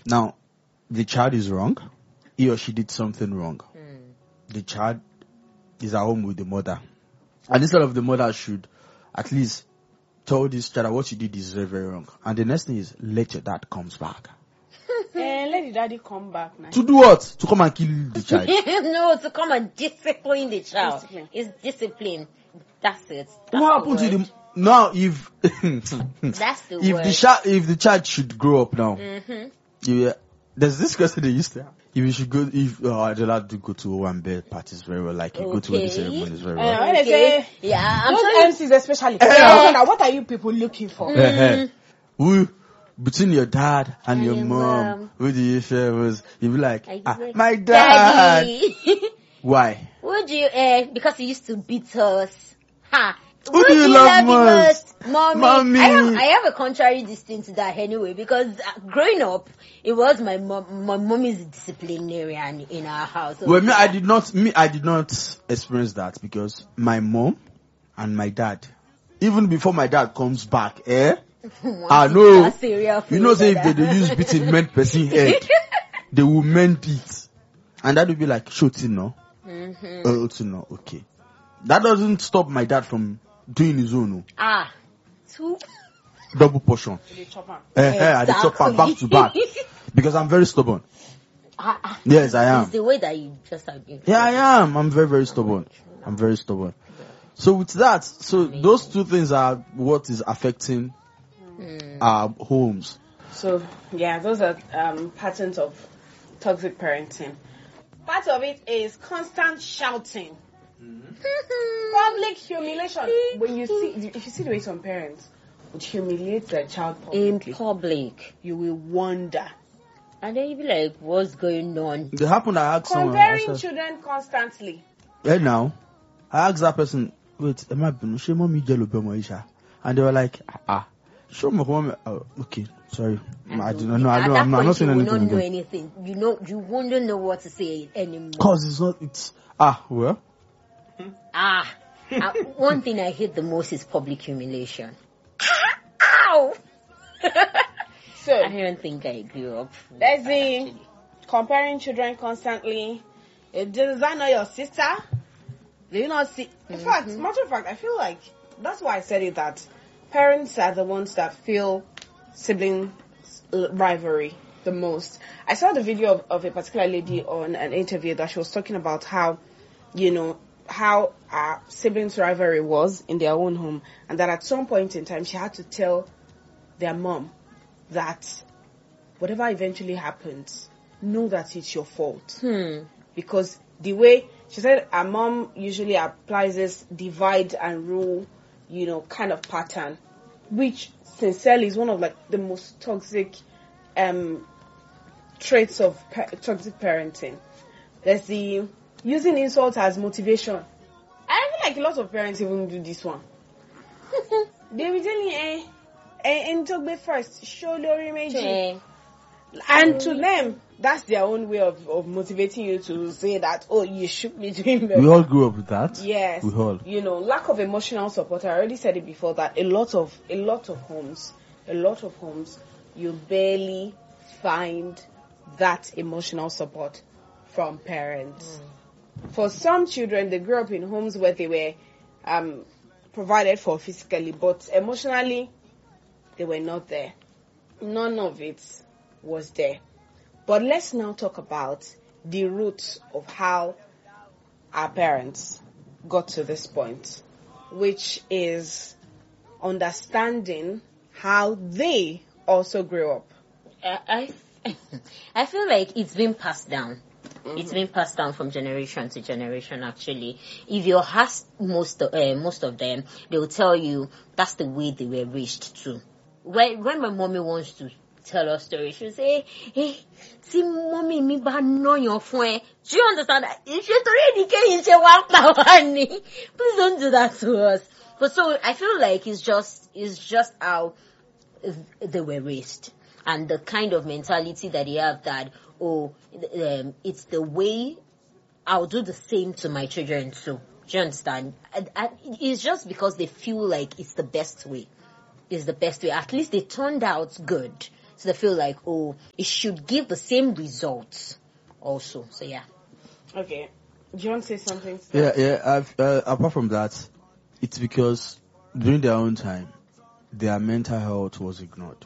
Now, the child is wrong. He or she did something wrong. The child is at home with the mother. And instead of the mother should at least tell this child what you did is very, very wrong. And the next thing is, let your dad comes back. Let the daddy come back now. To do what? To come and kill the child? No, to come and discipline the child. Discipline. It's discipline. That's it. That's What happened to the... Now, if... That's the word. if the child should grow up now, there's this question they used to have. If you should go, I'd allowed to go to one bed parties very well, like you go to wedding ceremonies very well. When they say, I'm those MCs especially, what are you people looking for? Who, between your dad and your mom, who do you feel was, you'd be like, my dad! Daddy. Why? Would you, because he used to beat us. Ha! Who do you love most? Mommy. I have a contrary distinct to that anyway, because growing up, it was my mom. My mom is a disciplinarian in our house. Well, I did not experience that because my mom and my dad, even before my dad comes back, I know. You know, say if they use beating mend person head, they will mend it, and that would be like shooting, no. No, okay. That doesn't stop my dad from doing his own. Two double portion. I did chop am back to back because I'm very stubborn. Yes, I am. It's the way that you just have been. Yeah, I am. I'm very, very stubborn. I'm very stubborn. So with that, those two things are what is affecting our homes. So yeah, those are patterns of toxic parenting. Part of it is constant shouting. Public humiliation. If you see the way some parents would humiliate their child publicly, in public, you will wonder. And then you'll be like, what's going on? It happened, I asked someone. Comparing children constantly. Now, I asked that person, wait, am I being mommy jello Isha? And they were like, show me mommy. Okay, sorry. I do not know. I'm not saying anything. You don't know anything. You wouldn't know what to say anymore. Because it's well. One thing I hate the most is public humiliation. Ow! So I don't think I grew up. There's the comparing children constantly. Does that not your sister? Do you not see? In fact, matter of fact, I feel like that's why I said it, that parents are the ones that feel sibling rivalry the most. I saw the video of a particular lady on an interview that she was talking about how our siblings rivalry was in their own home, and that at some point in time she had to tell their mom that whatever eventually happens, know that it's your fault. Because the way she said, our mom usually applies this divide and rule, kind of pattern, which sincerely is one of like the most toxic traits of toxic parenting. There's the using insults as motivation. I feel like a lot of parents even do this one. They will tell you, talk first, show Lori Meiji. And to them, that's their own way of motivating you to say that, you should be doing better. We all grew up with that. Yes. We all. Lack of emotional support. I already said it before that a lot of homes, you barely find that emotional support from parents. For some children, they grew up in homes where they were provided for physically, but emotionally, they were not there. None of it was there. But let's now talk about the roots of how our parents got to this point, which is understanding how they also grew up. I feel like it's been passed down. It's been passed down from generation to generation, actually. If you ask most of them, they will tell you that's the way they were raised too. When my mommy wants to tell us stories, she'll say, hey, see mommy, me ba know your phone. Do you understand that? If you're already please don't do that to us. But so I feel like it's just how they were raised. And the kind of mentality that they have that, it's the way I'll do the same to my children too. Do you understand? It's just because they feel like it's the best way. It's the best way. At least they turned out good. So they feel like, oh, it should give the same results also. So yeah. Okay. Do you want to say something? Yeah. Apart from that, it's because during their own time, their mental health was ignored.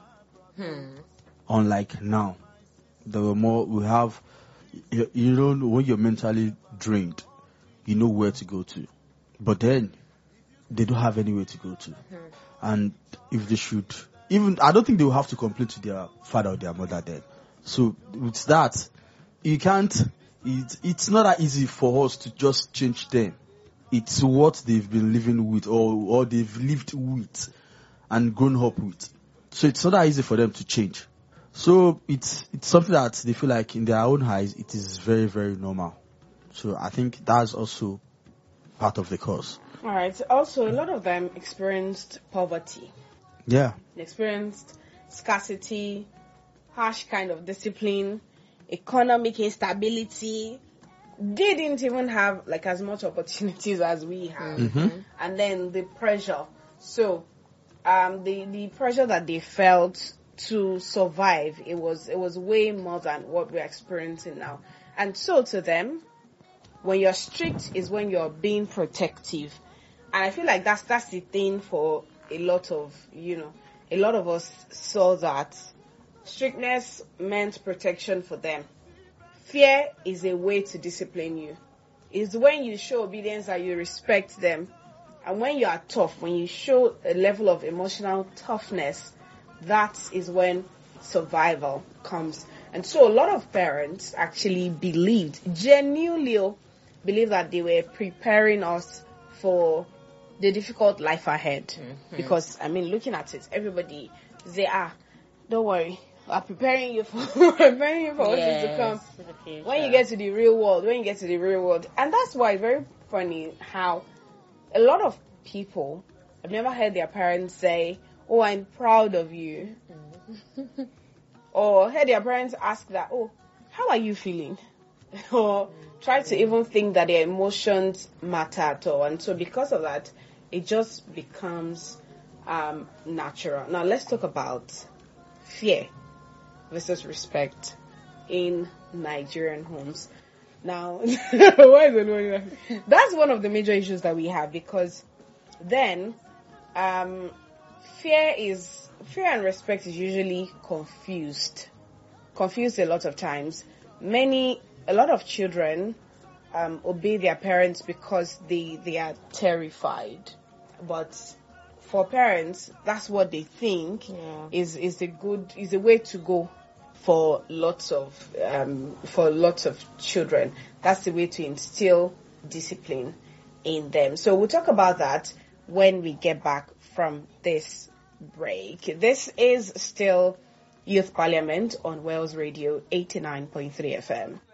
Unlike now, there were more. We have, you know, when you're mentally drained, you know where to go to, but then they don't have anywhere to go to. And if they should, even I don't think they will have to complain to their father or their mother then. So with that, you can't. It's not that easy for us to just change them. It's what they've been living with, or they've lived with and grown up with. So it's not that easy for them to change. So it's something that they feel like in their own eyes it is very, very normal. So I think that's also part of the cause. All right. Also, a lot of them experienced poverty. Yeah. They experienced scarcity, harsh kind of discipline, economic instability. They didn't even have like as much opportunities as we have. And then the pressure. So the pressure that they felt to survive, it was way more than what we're experiencing now. And so to them, when you're strict is when you're being protective. And I feel like that's the thing for a lot of us saw that strictness meant protection for them. Fear is a way to discipline you. It's when you show obedience that you respect them. And when you are tough, when you show a level of emotional toughness, that is when survival comes. And so a lot of parents actually genuinely believed that they were preparing us for the difficult life ahead. Because, I mean, looking at it, everybody, don't worry, we're preparing you for what is to come. When you get to the real world. And that's why it's very funny how a lot of people, I've never heard their parents say, oh, I'm proud of you. Or heard their parents ask that, oh, how are you feeling? Or try to even think that their emotions matter at all. And so because of that, it just becomes natural. Now let's talk about fear versus respect in Nigerian homes. Now, why is it that's one of the major issues that we have, because then fear and respect is usually confused a lot of times. A lot of children obey their parents because they are terrified, but for parents that's what they think is a way to go for lots of children. That's the way to instill discipline in them. So we'll talk about that when we get back from this break. This is still Youth Parliament on Wales Radio 89.3 FM.